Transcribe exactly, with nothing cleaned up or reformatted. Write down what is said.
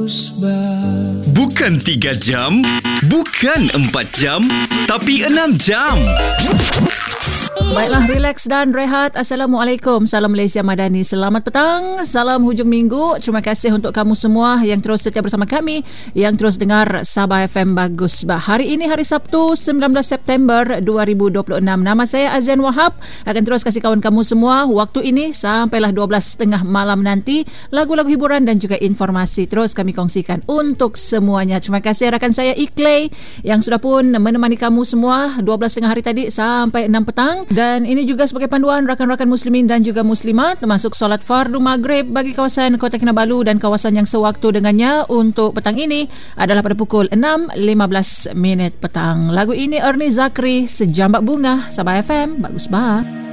Bagus Bah. Bukan tiga jam, bukan empat jam, tapi enam jam. Baiklah, relax dan rehat. Assalamualaikum. Salam Malaysia Madani. Selamat petang. Salam hujung minggu. Terima kasih untuk kamu semua yang terus setia bersama kami, yang terus dengar Sabah F M Bagus Bah. Hari ini hari Sabtu, sembilan belas September dua ribu dua puluh enam. Nama saya Azian Wahab. Akan terus kasih kawan kamu semua waktu ini sampailah dua belas tiga puluh malam nanti. Lagu-lagu hiburan dan juga informasi terus kami kongsikan untuk semuanya. Terima kasih rakan saya Iklay yang sudah pun menemani kamu semua dua belas tiga puluh hari tadi sampai enam petang. Dan ini juga sebagai panduan rakan-rakan muslimin dan juga muslimat termasuk solat fardu maghrib bagi kawasan Kota Kinabalu dan kawasan yang sewaktu dengannya untuk petang ini adalah pada pukul enam lima belas minit petang. Lagu ini Ernie Zakri, Sejambak Bunga, Sabah F M Bagus Bah.